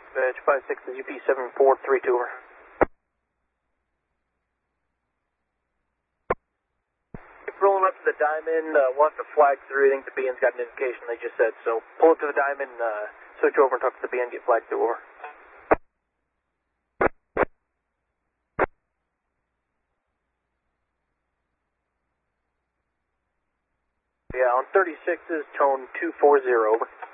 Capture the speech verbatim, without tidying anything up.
Dispatch five six G P seven four three two, over. Keep rolling up to the diamond, uh, we'll have to flag through. I think the B N's got an indication they just said, so pull up to the diamond, uh, switch over and talk to the B N, get flagged through, over. Yeah, on thirty-sixes, tone two four zero, over.